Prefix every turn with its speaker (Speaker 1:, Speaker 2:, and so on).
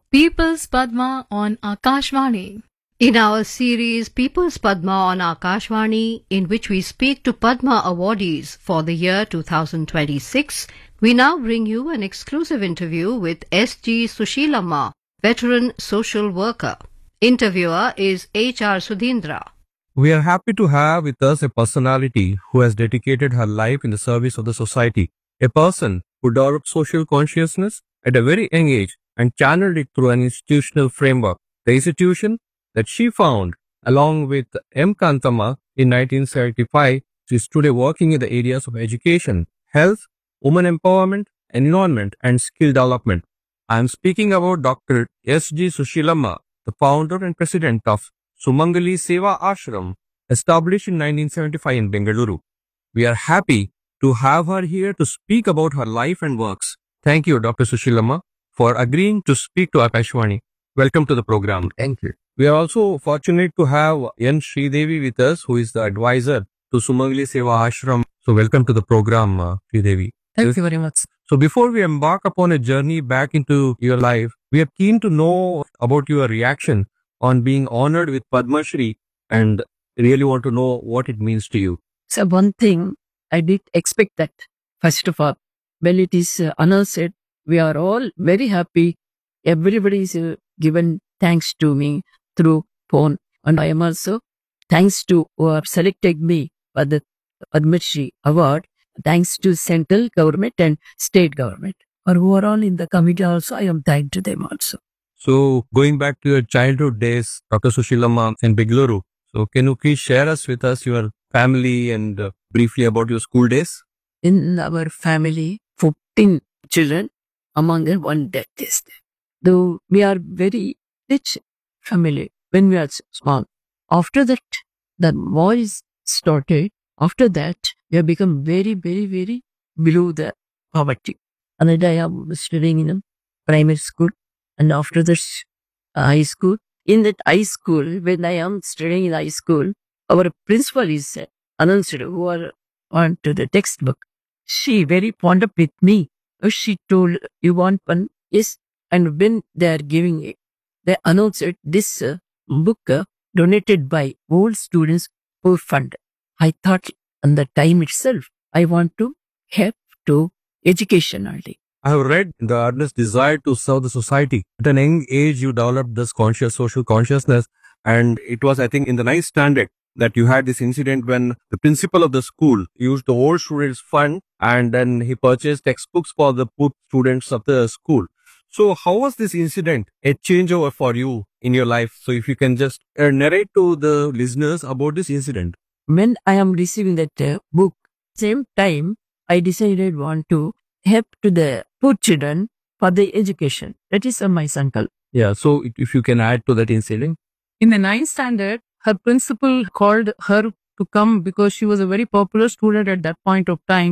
Speaker 1: People's Padma on Akashvani.
Speaker 2: In our series People's Padma on Akashvani, in which we speak to Padma awardees for the year 2026, we now bring you an exclusive interview with S.G. Sushilamma, veteran social worker. Interviewer is H.R. Sudhindra.
Speaker 3: We are happy to have with us a personality who has dedicated her life in the service of the society, a person who developed social consciousness at a very young age and channeled it through an institutional framework. The institution that she found, along with M. Kantama in 1975, she is today working in the areas of education, health, women empowerment, environment, and skill development. I am speaking about Dr. S.G. Sushilamma, the founder and president of Sumangali Seva Ashram, established in 1975 in Bengaluru. We are happy to have her here to speak about her life and works. Thank you, Dr. Sushilamma, for agreeing to speak to Akashvani. Welcome to the program.
Speaker 4: Thank you.
Speaker 3: We are also fortunate to have N. Sridevi with us, who is the advisor to Sumangali Seva Ashram. So welcome to the program, Sridevi.
Speaker 4: Thank you very much.
Speaker 3: So before we embark upon a journey back into your life, we are keen to know about your reaction on being honored with Padma Shri and really want to know what it means to you.
Speaker 4: So one thing, I did expect that. First of all, when it is announced, we are all very happy. Everybody is given thanks to me through phone. And I am also thanks to who have selected me for the Padma Shri award. Thanks to central government and state government. Or who are all in the committee also, I am thanked to them also.
Speaker 3: So going back to your childhood days, Dr. Sushilamma in Bengaluru, so can you please share with us your family and briefly about your school days?
Speaker 4: In our family, 14 children, among them one death is there. Though we are very rich family when we are small. After that, the war is started. After that, we have become very, very, very below the poverty. And I am studying in a primary school. And after this, high school. In that high school, when I am studying in high school, our principal is announced who are on to the textbook. She very fond of with me. She told, you want one? Yes. And when they are giving it, they announced this book donated by old students who fund. I thought on the time itself, I want to help to education only.
Speaker 3: I have read the earnest desire to serve the society. At an young age, you developed this conscious social consciousness. And it was, I think, in the 9th standard that you had this incident when the principal of the school used the old students' fund and then he purchased textbooks for the poor students of the school. So how was this incident a changeover for you in your life? So if you can just narrate to the listeners about this incident.
Speaker 4: When I am receiving that book, same time, I decided want to help to the poor children for the education. That is my sankalp.
Speaker 3: Yeah, so if you can add to that incident.
Speaker 5: In the 9th standard, her principal called her to come because she was a very popular student at that point of time.